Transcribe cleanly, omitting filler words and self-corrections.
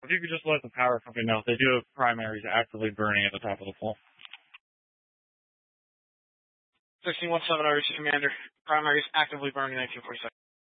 If you could just let the power company know if they do have primaries actively burning at the top of the pole. 1617 RC Commander. Primaries actively burning 1946.